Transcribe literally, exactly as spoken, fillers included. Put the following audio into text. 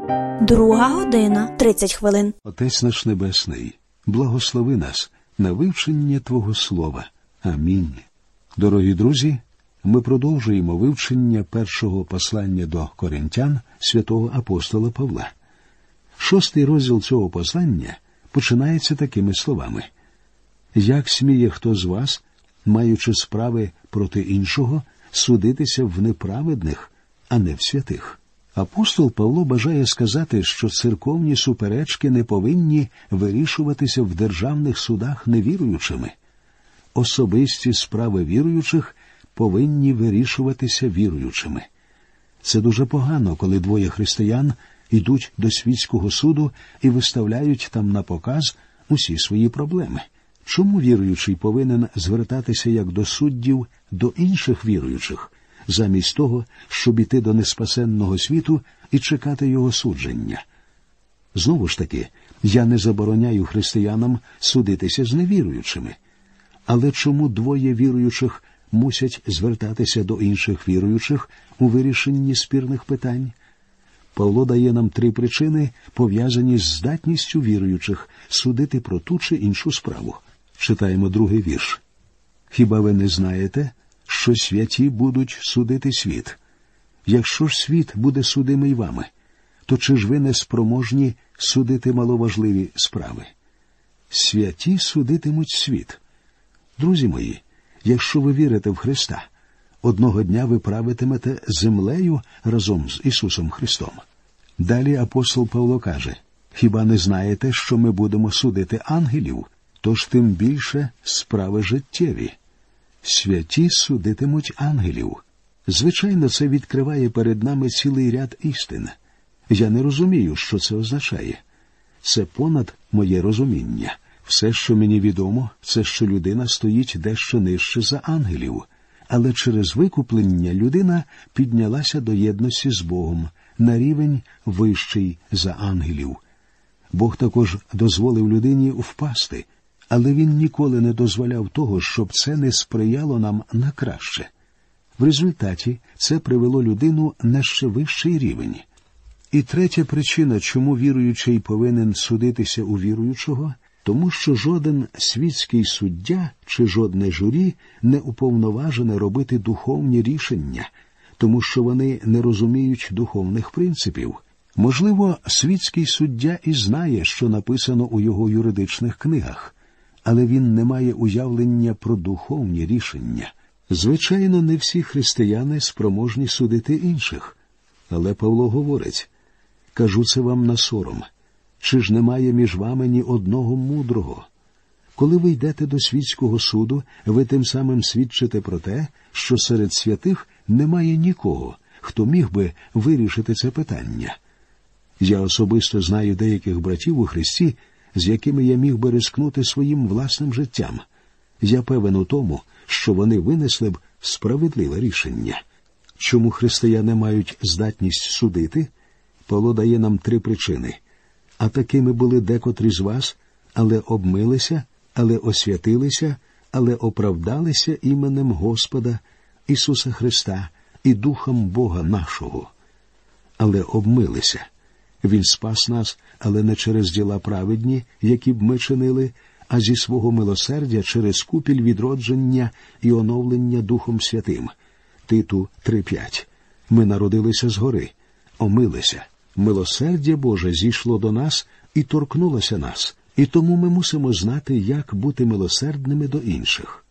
Друга година, тридцять хвилин. Отець наш Небесний, благослови нас на вивчення Твого Слова. Амінь. Дорогі друзі, ми продовжуємо вивчення першого послання до Коринтян святого апостола Павла. Шостий розділ цього послання починається такими словами. «Як сміє хто з вас, маючи справи проти іншого, судитися в неправедних, а не в святих?» Апостол Павло бажає сказати, що церковні суперечки не повинні вирішуватися в державних судах невіруючими. Особисті справи віруючих повинні вирішуватися віруючими. Це дуже погано, коли двоє християн йдуть до світського суду і виставляють там на показ усі свої проблеми. Чому віруючий повинен звертатися як до суддів до інших віруючих, замість того, щоб іти до неспасенного світу і чекати його судження? Знову ж таки, я не забороняю християнам судитися з невіруючими. Але чому двоє віруючих мусять звертатися до інших віруючих у вирішенні спірних питань? Павло дає нам три причини, пов'язані з здатністю віруючих судити про ту чи іншу справу. Читаємо другий вірш. «Хіба ви не знаєте, що святі будуть судити світ? Якщо ж світ буде судимий вами, то чи ж ви не спроможні судити маловажливі справи? Святі судитимуть світ». Друзі мої, якщо ви вірите в Христа, одного дня ви правитимете землею разом з Ісусом Христом. Далі апостол Павло каже, «Хіба не знаєте, що ми будемо судити ангелів? Тож тим більше справи життєві. Святі судитимуть ангелів». Звичайно, це відкриває перед нами цілий ряд істин. Я не розумію, що це означає. Це понад моє розуміння. Все, що мені відомо, це що людина стоїть дещо нижче за ангелів. Але через викуплення людина піднялася до єдності з Богом на рівень вищий за ангелів. Бог також дозволив людині впасти, але Він ніколи не дозволяв того, щоб це не сприяло нам на краще. В результаті це привело людину на ще вищий рівень. І третя причина, чому віруючий повинен судитися у віруючого – тому що жоден світський суддя чи жодне журі не уповноважене робити духовні рішення, тому що вони не розуміють духовних принципів. Можливо, світський суддя і знає, що написано у його юридичних книгах, але він не має уявлення про духовні рішення. Звичайно, не всі християни спроможні судити інших. Але Павло говорить, «Кажу це вам на сором. Чи ж немає між вами ні одного мудрого? Коли ви йдете до світського суду, ви тим самим свідчите про те, що серед святих немає нікого, хто міг би вирішити це питання. Я особисто знаю деяких братів у Христі, з якими я міг би рискнути своїм власним життям. Я певен у тому, що вони винесли б справедливе рішення». Чому християни мають здатність судити? Павло дає нам три причини. «А такими були декотрі з вас, але обмилися, але освятилися, але оправдалися іменем Господа Ісуса Христа і Духом Бога нашого». Але обмилися. Він спас нас, але не через діла праведні, які б ми чинили, а зі свого милосердя через купіль відродження і оновлення Духом Святим. Титу три п'ять. Ми народилися згори, омилися. Милосердя Боже зійшло до нас і торкнулося нас, і тому ми мусимо знати, як бути милосердними до інших.